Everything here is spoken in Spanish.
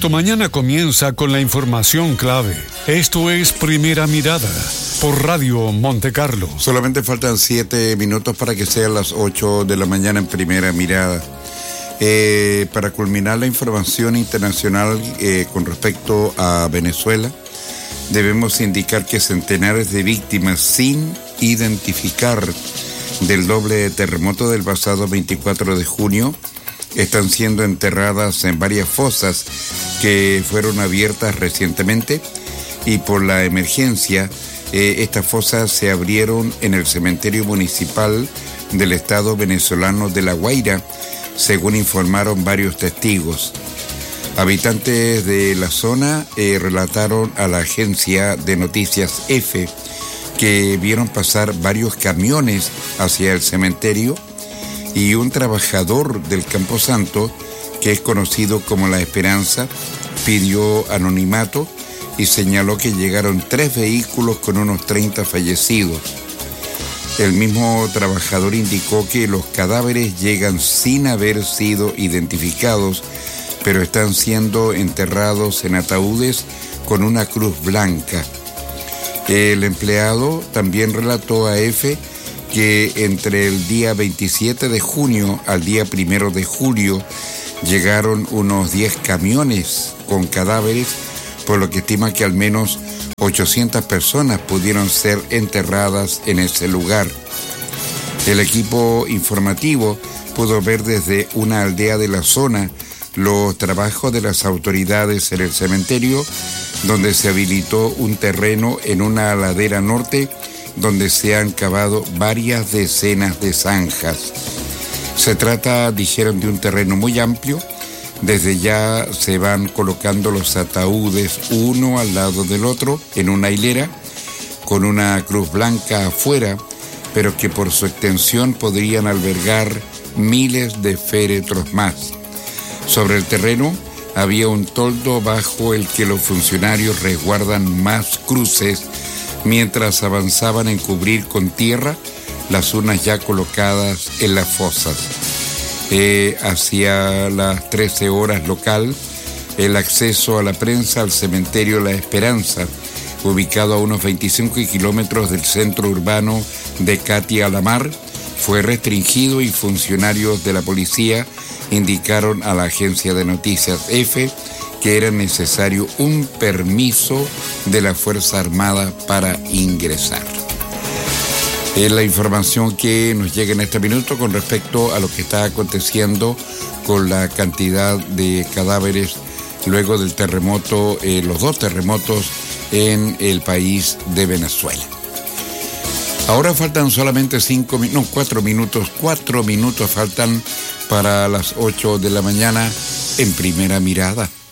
Tu mañana comienza con la información clave. Esto es Primera Mirada por Radio Monte Carlo. Solamente faltan 7 minutos para que sean las 8 de la mañana en Primera Mirada. Para culminar la información internacional con respecto a Venezuela, debemos indicar que centenares de víctimas sin identificar del doble terremoto del pasado 24 de junio están siendo enterradas en varias fosas que fueron abiertas recientemente, y por la emergencia estas fosas se abrieron en el cementerio municipal del estado venezolano de La Guaira, según informaron varios testigos. Habitantes de la zona relataron a la agencia de noticias EFE que vieron pasar varios camiones hacia el cementerio, y un trabajador del Camposanto, que es conocido como La Esperanza, pidió anonimato y señaló que llegaron 3 vehículos con unos 30 fallecidos. El mismo trabajador indicó que los cadáveres llegan sin haber sido identificados, pero están siendo enterrados en ataúdes con una cruz blanca. El empleado también relató a EFE que entre el día 27 de junio al día 1 de julio llegaron unos 10 camiones con cadáveres, por lo que estima que al menos 800 personas pudieron ser enterradas en ese lugar. El equipo informativo pudo ver desde una aldea de la zona los trabajos de las autoridades en el cementerio, donde se habilitó un terreno en una ladera norte donde se han cavado varias decenas de zanjas. Se trata, dijeron, de un terreno muy amplio. Desde ya se van colocando los ataúdes uno al lado del otro en una hilera, con una cruz blanca afuera, pero que por su extensión podrían albergar miles de féretros más. Sobre el terreno había un toldo bajo el que los funcionarios resguardan más cruces mientras avanzaban en cubrir con tierra las urnas ya colocadas en las fosas. Hacia las 13 horas local, el acceso a la prensa al cementerio La Esperanza, ubicado a unos 25 kilómetros del centro urbano de Cati-Alamar, fue restringido, y funcionarios de la policía indicaron a la agencia de noticias EFE que era necesario un permiso de la Fuerza Armada para ingresar. Es la información que nos llega en este minuto con respecto a lo que está aconteciendo con la cantidad de cadáveres luego del terremoto, los 2 terremotos en el país de Venezuela. Ahora faltan solamente 4 minutos faltan para las 8 de la mañana en Primera Mirada.